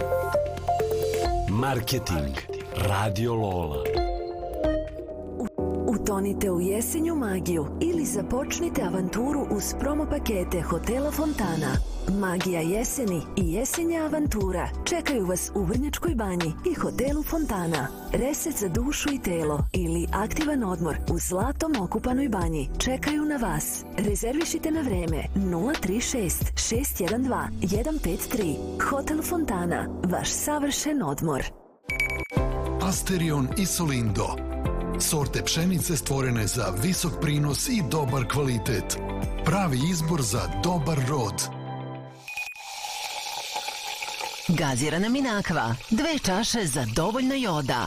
Marketing Radio Lola. Utonite u jesenju magiju ili započnite avanturu uz promo pakete Hotela Fontana. Magija jeseni i jesenja avantura čekaju vas u Vrnjačkoj banji i Hotelu Fontana. Reset za dušu i telo ili aktivan odmor u zlatom okupanoj banji čekaju na vas. Rezervišite na vreme 036 612 153. Hotel Fontana, vaš savršen odmor. Asterion i Solindo. Sorte pšenice stvorene za visok prinos i dobar kvalitet. Pravi izbor za dobar rod. Gazirana Minakva. 2 čaše za dovoljno joda.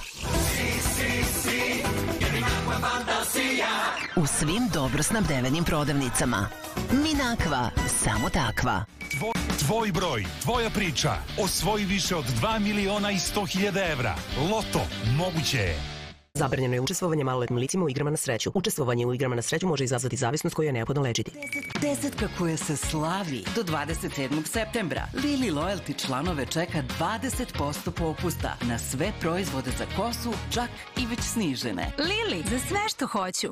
U svim dobro snabdevenim prodavnicama. Minakva, samo takva. Tvoj broj, tvoja priča. Osvoji više od 2.100.000 evra. Loto, moguće je. Zabranjeno je učestvovanje maloletnim licima u igrama na sreću. Učestvovanje u igrama na sreću može izazvati zavisnost koju je neophodno lečiti. Desetka koja se slavi do 27. septembra. Lili Loyalty članove čeka 20% popusta na sve proizvode za kosu, čak i već snižene. Lili, za sve što hoću.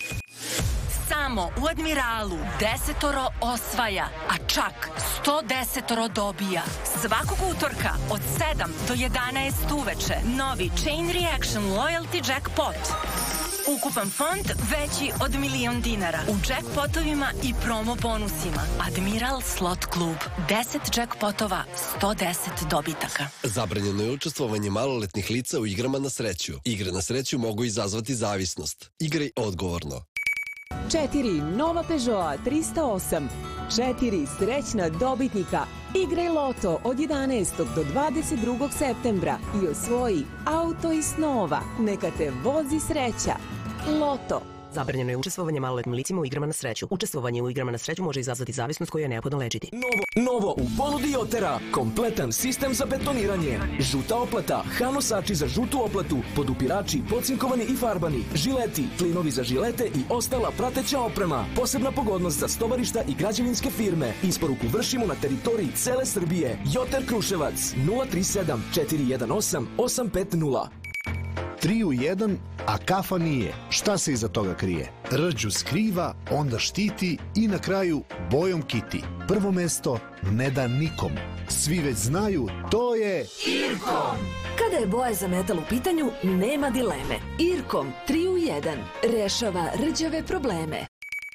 Samo u Admiralu 10 osvaja, a čak 110 dobija. Svakog utorka od 7 do 11 uveče novi Chain Reaction Loyalty Jackpot. Ukupan fond veći od $1.000.000 u jackpotovima i promo bonusima. Admiral Slot Klub. 10 jackpotova, 110 dobitaka. Zabranjeno je učestvovanje maloletnih lica u igrama na sreću. Igre na sreću mogu izazvati zavisnost. Igraj odgovorno. 4 nova Peugeot 308, 4 srećna dobitnika. Igraj loto od 11. do 22. septembra i osvoji auto iz snova. Neka te vozi sreća. Loto. Zabranjeno je učestvovanje maloletnim licima u igrama na sreću. Učestvovanje u igrama na sreću može izazvati zavisnost koju je neophodno lečiti. Novo u ponudi Jotera. Kompletan sistem za betoniranje. Žuta oplata, hanosači za žutu oplatu, podupirači, pocinkovani i farbani, žileti, klinovi za žilete i ostala prateća oprema. Posebna pogodnost za stovarišta i građevinske firme. Isporuku vršimo na teritoriji cele Srbije. Joter Kruševac 037 418 850. 3 u 1, a kafa nije. Šta se iza toga krije? Rđu skriva, onda štiti i na kraju bojom kiti. Prvo mesto ne da nikom. Svi već znaju, to je Irkom. Kada je boja za metal u pitanju, nema dileme. Irkom 3 u 1 rešava rđave probleme.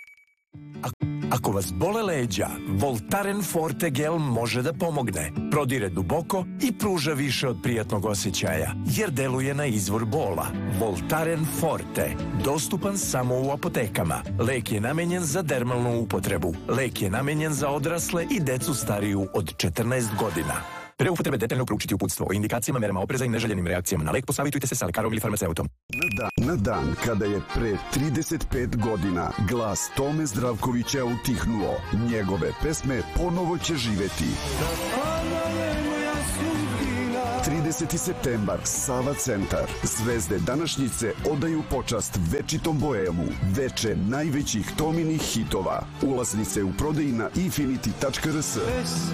Ako vas bole leđa, Voltaren Forte gel može da pomogne. Prodire duboko i pruža više od prijatnog osjećaja, jer deluje na izvor bola. Voltaren Forte, dostupan samo u apotekama. Lek je namenjen za dermalnu upotrebu. Lek je namenjen za odrasle i decu stariju od 14 godina. Pre upotrebe detaljno proučiti uputstvo o indikacijama, merama opreza i neželjenim reakcijama na lek, posavitujte se sa lekarom ili farmaceutom. Na dan kada je pre 35 godina glas Tome Zdravkovića utihnuo, njegove pesme ponovo će živeti. 30. septembar, Sava centar. Zvezde današnjice odaju počast večitom boemu, veče najvećih Tominih hitova. Ulaznice u prodaji na infinity.rs.